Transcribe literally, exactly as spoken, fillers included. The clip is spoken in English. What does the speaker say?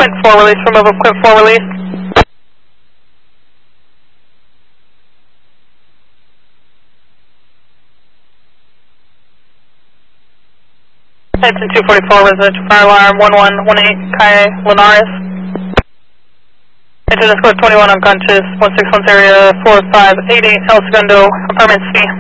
Quint four release, remove of Quint four release. Edson two forty-four, residential fire alarm, one one one eight, Kai Linares. Engine escort twenty-one unconscious, one six one area, four five eight eight, El Segundo, apartment C.